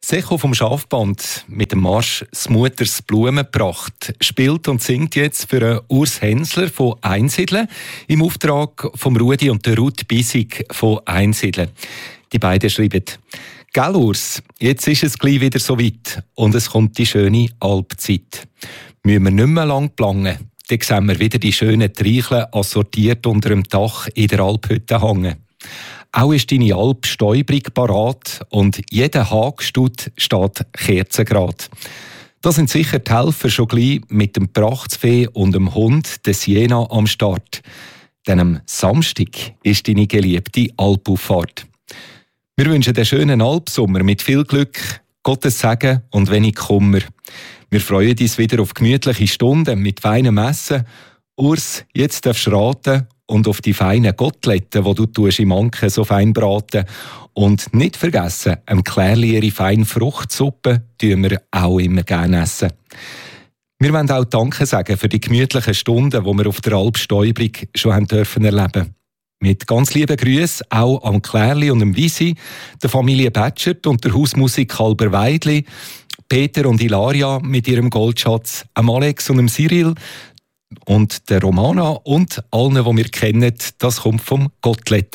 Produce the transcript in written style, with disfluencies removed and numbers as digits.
Secho vom Schafband mit dem Marsch «Smuters Blumenpracht» spielt und singt jetzt für Urs Hensler von Einsiedeln im Auftrag von Rudi und der Ruth Bisig von Einsiedeln. Die beiden schreiben: «Gell Urs, jetzt ist es gleich wieder so weit und es kommt die schöne Alpzeit. Müssen wir nicht mehr lang planen, dann sehen wir wieder die schönen Treicheln assortiert unter dem Dach in der Alphütte hängen. Auch ist deine Alp stäubrig parat und jeder Hagestut steht kerzengrad. Da sind sicher die Helfer schon gleich mit dem Prachtsfee und dem Hund der Siena am Start. Denn am Samstag ist deine geliebte Alpauffahrt. Wir wünschen den schönen Alpsommer mit viel Glück, Gottes Segen und wenig Kummer. Wir freuen uns wieder auf gemütliche Stunden mit feinem Essen. Urs, jetzt darfst du raten und auf die feinen Koteletten, die du im Anken so fein braten. Und nicht vergessen, am Klärli ihre feine Fruchtsuppe tun wir auch immer gerne essen. Wir wollen auch Danke sagen für die gemütlichen Stunden, die wir auf der Alp Stäubrig schon haben dürfen erleben. Mit ganz lieben Grüßen auch am Klärli und dem Visi, der Familie Batschert und der Hausmusik Halber Weidli, Peter und Ilaria mit ihrem Goldschatz, am Alex und dem Cyril und der Romana und allen, die wir kennen. Das kommt vom Gottlet.